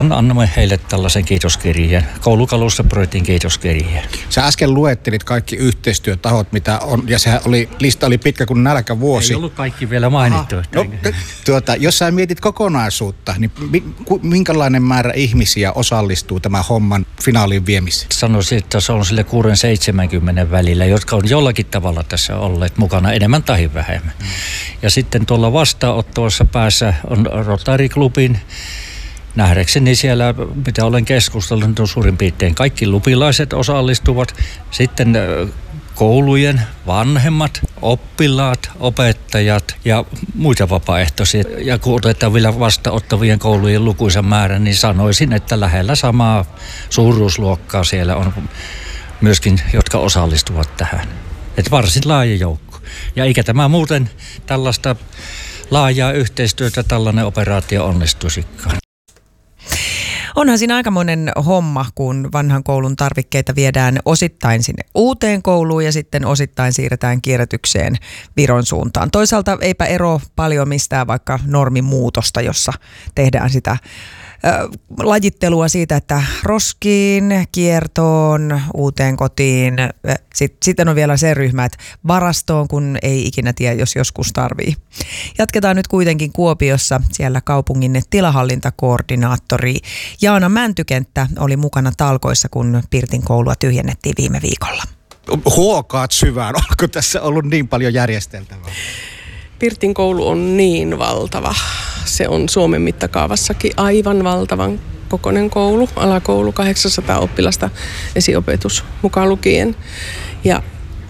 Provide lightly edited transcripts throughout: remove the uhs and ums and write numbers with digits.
Annamme heille tällaisen kiitoskirjeen, koulukalustoprojektin kiitoskirjeen. Sä äsken luettelit kaikki yhteistyötahot, mitä on, ja lista oli pitkä kuin nälkävuosi. Ei ollut kaikki vielä mainittu. Jos sä mietit kokonaisuutta, niin minkälainen määrä ihmisiä osallistuu tämän homman finaaliin viemiseen? Sanoisin, että se on sille 6-70 välillä, jotka on jollakin tavalla tässä olleet mukana enemmän tai vähemmän. Ja sitten tuolla vastaanottavassa päässä on Rotary Clubin. Nähdäkseni siellä, mitä olen keskustellut, on suurin piirtein kaikki lupilaiset osallistuvat. Sitten koulujen vanhemmat, oppilaat, opettajat ja muita vapaaehtoisia. Ja kun otetaan vielä vastaanottavien koulujen lukuisa määrä, niin sanoisin, että lähellä samaa suuruusluokkaa siellä on myöskin, jotka osallistuvat tähän. Että varsin laaja joukko. Ja eikä tämä muuten tällaista laajaa yhteistyötä tällainen operaatio onnistuisikaan. Onhan siinä aikamoinen homma, kun vanhan koulun tarvikkeita viedään osittain sinne uuteen kouluun ja sitten osittain siirretään kierrätykseen Viron suuntaan. Toisaalta eipä ero paljon mistään vaikka normimuutosta, jossa tehdään sitä lajittelua siitä, että roskiin, kiertoon, uuteen kotiin. Sitten on vielä se ryhmä, että varastoon, kun ei ikinä tiedä, jos joskus tarvii. Jatketaan nyt kuitenkin Kuopiossa. Siellä kaupungin tilahallintakoordinaattori Jaana Mäntykenttä oli mukana talkoissa, kun Pirtin koulua tyhjennettiin viime viikolla. Huokaat syvään. Onko tässä ollut niin paljon järjesteltävää? Pirtin koulu on niin valtava. Se on Suomen mittakaavassakin aivan valtavan kokoinen koulu, alakoulu, 800 oppilasta, esiopetus mukaan lukien. Ja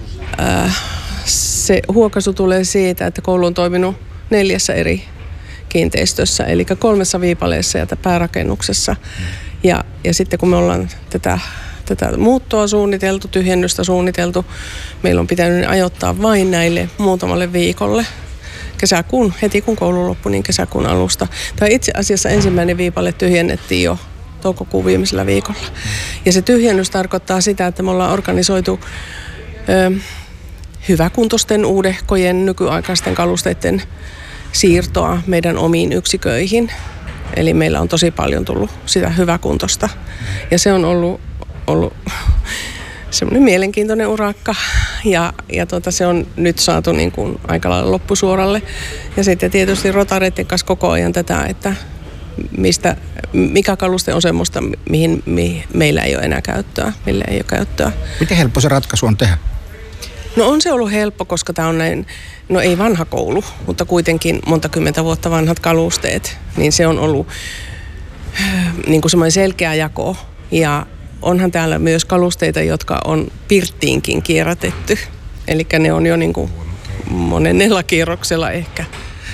se huokaisu tulee siitä, että koulu on toiminut 4 eri kiinteistössä, eli 3 viipaleessa ja päärakennuksessa. Ja sitten kun me ollaan tätä muuttoa suunniteltu, tyhjennystä suunniteltu, meillä on pitänyt ajoittaa vain näille muutamalle viikolle. Heti kun koulu loppui, niin kesäkuun alusta. Tai itse asiassa ensimmäinen viipale tyhjennettiin jo toukokuun viimeisellä viikolla. Ja se tyhjennys tarkoittaa sitä, että me ollaan organisoitu hyväkuntoisten uudehkojen nykyaikaisten kalusteiden siirtoa meidän omiin yksiköihin. Eli meillä on tosi paljon tullut sitä hyväkuntosta. Ja se on ollut semmoinen mielenkiintoinen urakka ja se on nyt saatu niin kuin aika lailla loppusuoralle. Ja sitten tietysti rotareiden kanssa koko ajan tätä, että mikä kaluste on semmoista, mihin meillä ei ole enää käyttöä, millä ei ole käyttöä. Miten helppo se ratkaisu on tehdä? No on se ollut helppo, koska tämä on näin, no ei vanha koulu, mutta kuitenkin monta kymmentä vuotta vanhat kalusteet, niin se on ollut niin kuin semmoinen selkeä jako. Ja onhan täällä myös kalusteita, jotka on Pirttiinkin kierrätetty. Eli ne on jo niin kuin monennella kierroksella ehkä.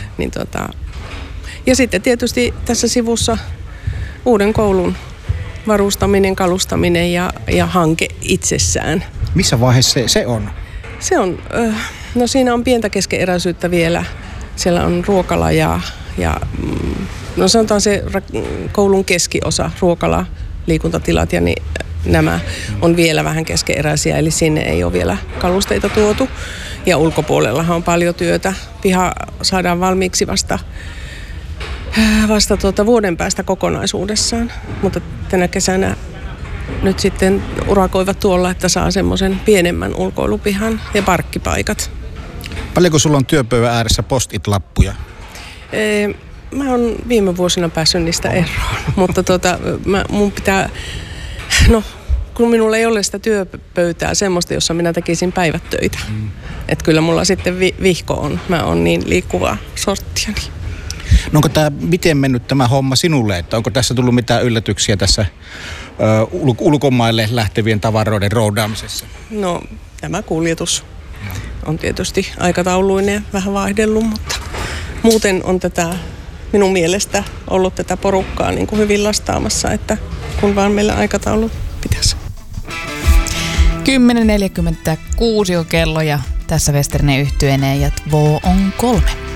Ja sitten tietysti tässä sivussa uuden koulun varustaminen, kalustaminen ja hanke itsessään. Missä vaiheessa se on? Se on, no siinä on pientä keskeneräisyyttä vielä. Siellä on ruokala ja no sanotaan se koulun keskiosa, ruokala, liikuntatilat ja niin nämä on vielä vähän keskeneräisiä, eli sinne ei ole vielä kalusteita tuotu. Ja ulkopuolellahan on paljon työtä. Piha saadaan valmiiksi vasta vuoden päästä kokonaisuudessaan. Mutta tänä kesänä nyt sitten urakoivat tuolla, että saa semmoisen pienemmän ulkoilupihan ja parkkipaikat. Paljonko sulla on työpöydän ääressä post-it-lappuja? Mä oon viime vuosina päässyt niistä eroon, mutta mun pitää, kun minulla ei ole sitä työpöytää semmoista, jossa minä tekisin päivät töitä. Että kyllä mulla sitten vihko on. Mä oon niin liikkuvaa sorttia. No onko miten mennyt tämä homma sinulle? Että onko tässä tullut mitään yllätyksiä tässä ulkomaille lähtevien tavaroiden roudaamisessa? No tämä kuljetus on tietysti aikatauluinen vähän vaihdellut, mutta muuten on tätä minun mielestä ollut tätä porukkaa niin kuin hyvin lastaamassa, että kun vaan meillä aikataulu pitäisi. 10.46 on kello ja tässä Westerinen yhtyeineen ja Två on 3.